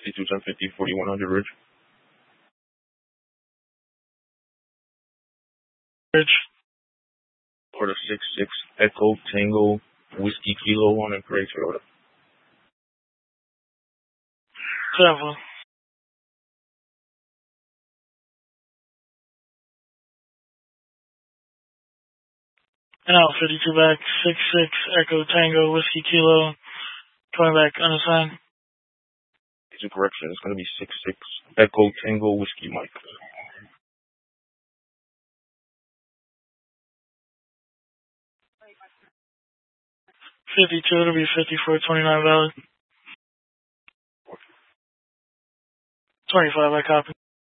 521050 4100 Ridge. Ridge. Order 66 Echo Tango Whiskey Kilo on and Gray Toyota. Travel. And out 52 back 66 Echo Tango Whiskey Kilo. Coming back unassigned. It's a correction. It's going to be 66 Echo Tango Whiskey Mike. 52, it'll be 5429 valid. 25, I copy.